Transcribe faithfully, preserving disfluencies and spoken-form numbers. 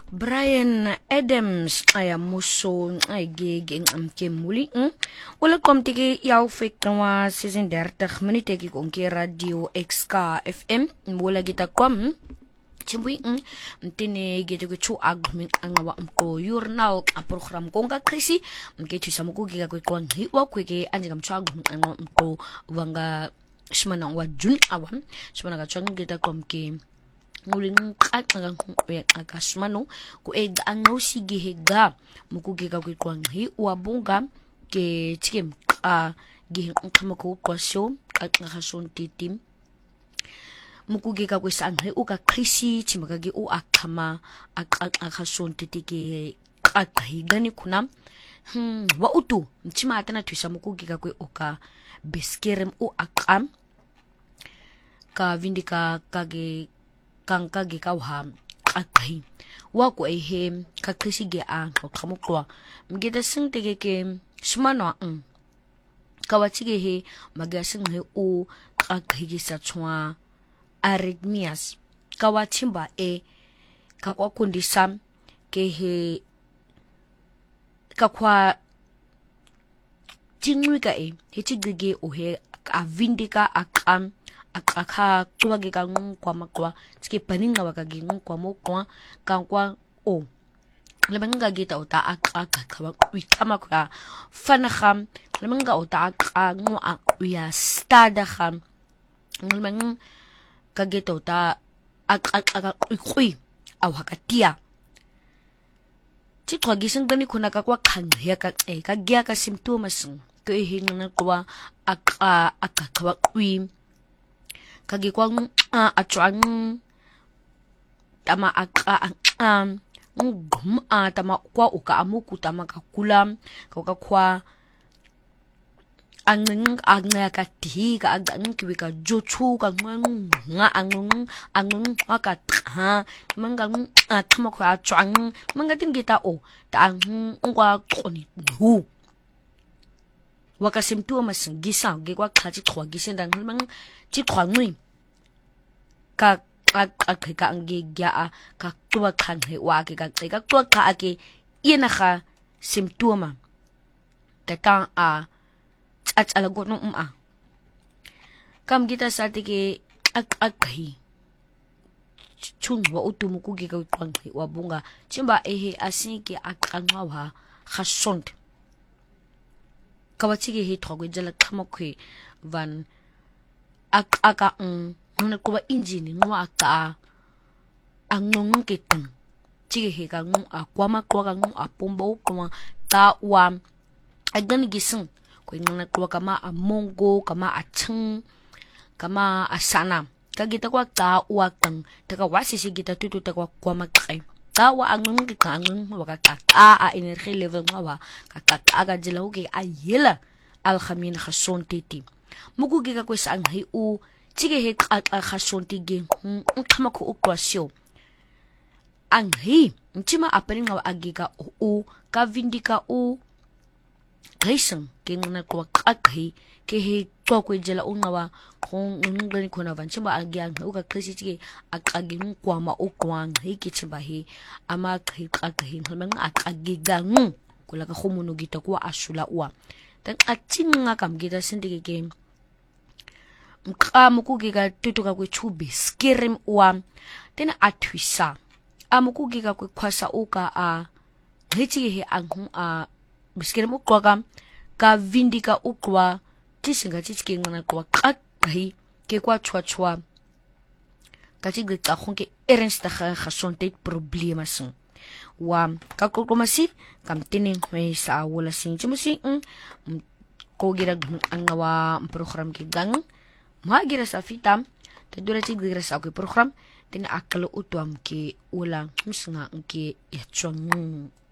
Brian Adams aya muso ay gig ang ke muli wala komtike yaw fik na season dertig minute ki kon ke radio X K F M wala kita kwam chimwi mtine gete ko chu agmin ang wa ko journal a program ko nga krisi mke sa mo ko giga ko kon hi wa ko ke anje kam chu agmin ang ko wanga shmana wa jun awan shmana ga chang gita kom ke nguling at nagang akasmano ko eg ang no sige hega mukugi ka kwang hi wabunga ke chikem a gi ang ko kwasyo at nakason titim mukugi ka kwisang hi uka krisi chimagagi u akama ak akason titike at higani kunam hmm wa utu mchima atana twisa mukugi ka kwe uka beskerem u akam ka vindika kage kang kage kawham akahi wako ehe kakrisige a kamukwa mgeda sing tege ke smano ang kawachige he magasing he o akahi sa chwa arrhythmias kawachimba e kakwa kundisam ke he kakwa tingwika e hichigige o he avindika akam akaka tuwage ka ngung kwa makwa tiki paninga wakagi ngung kwa mokwa kankwa o lemanga gita uta akaka kawa wikama kwa fanaham lemanga uta akaka ngu akwa stada ham lemanga kagita uta akaka wikwi au hakatia chitwa gisang dani kuna kakwa kanya ka e kagya ka simptomas ko ihinga kwa aka akaka wikwi kagi kwang uh, atwang tama aka um ngum a tama kwa uka amuku tama kakulam ka kwa ang ang ka ti ka ang kiwi ka jochu ka ngang nga ang ang ka ha mangang tama kwa atwang mangating kita o ta ang ngwa koni hu wakasimtumas gisa gikwa khachi khwa gisendang mang chi khwangui ka ka ka angi gya ka tuwa khan he wa ke ka ka tuwa ka ake ina kha simptoma ta ka a at alago no um kam kita sa tike ak akhi chung wa utumu ku gi ka twang wa bunga chimba ehe asinki akangwa wa khasont kawachige he thogwe jala khamakwe van ak aka ng nuna kuwa injini ngwa aka ang nung kitang chige he ka ngung akwa makwa ka ngung apumbo kuma ta wa agani gising ko nuna kuwa kama amongo kama achang kama asana kagita kwa ta wa kang taka wasi sigita tutu takwa kwa makai tawa ang nung kita ang wakakaka a energy level ngawa kakaka jila uke ayela alkhamin khason titi mugugi ka kwesa ang hiu chige he khason tige ngkhama ko ukwasyo ang hi nchima apening ngawa agiga u ka vindika u kaisang kingna ko kakhi ke he to ko jela ungawa kung ngani ko na van chimba agyang uka kasi chige akaging kwa ma ukwang hiki chimba hi ama kai kakhi halmang akagigang kula ka khumuno gita kwa asula wa tan achinga kam gita sindige game mkamu kugiga tutuka kwe chubi skirim wa tena atwisa amukugiga kwe kwasa uka a hichige he anghung a biskirim ukwa ka ka vindika ukwa tisinga chichike ngana kwa kakhi ke kwa chwa chwa kachigde takhonke ernst ta khasonte problemas wa kakokomasi kam tinin may sa wala sin chimusi ko gira ang nawa program ki gang ma gira sa fitam te dura gira sa ko program tin akalo utwam ki wala musnga ki yachong